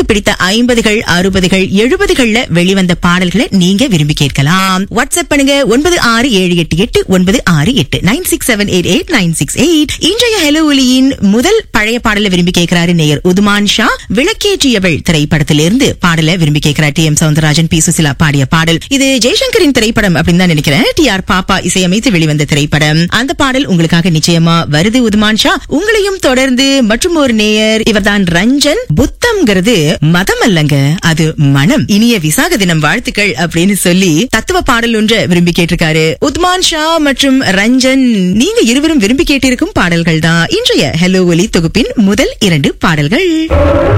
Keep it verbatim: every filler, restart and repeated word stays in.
பிடித்த ஐம்பதுகள் அறுபதுகள் எழுபதுகள்ல வெளிவந்த பாடல்களை நீங்க விரும்பி கேட்கலாம். வாட்ஸ்அப் பண்ணுங்க ஒன்பது ஆறு ஏழு எட்டு எட்டு ஒன்பது ஆறு எட்டு nine six seven eight eight nine six eight. இன்றைய ஹலோ ஒலியின் முதல் பழைய பாடலை விரும்பி கேட்கிறாரு நேயர் உதுமான் ஷா. விளக்கேற்றியவள் திரைப்படத்திலிருந்து பாடலை விரும்பி கேட்கிறார். D M Soundararajan, B Susheela பாடிய பாடல். இது ஜெய்சங்கரின் திரைப்படம் அப்படின்னு தான் நினைக்கிறேன். டி ஆர் பாப்பா இசையமைத்து வெளிவந்த திரைப்படம். அந்த பாடல் உங்களுக்காக நிச்சயமா வருது உதுமான் ஷா. உங்களையும் தொடர்ந்து மற்றும் ஒரு நேயர், இவர்தான் ரஞ்சன். புத்தம்ங்கிறது மதம் அல்லங்க, அது மனம். இனிய விசாக தினம் வாழ்த்துக்கள் அப்படின்னு சொல்லி தத்துவ பாடல் ஒன்று விரும்பி கேட்டிருக்காரு உத்மான் ஷா மற்றும் ரஞ்சன். நீங்க இருவரும் விரும்பி கேட்டிருக்கும் பாடல்கள் தான் இன்றைய ஹலோ ஒலி தொகுப்பின் முதல் இரண்டு பாடல்கள்.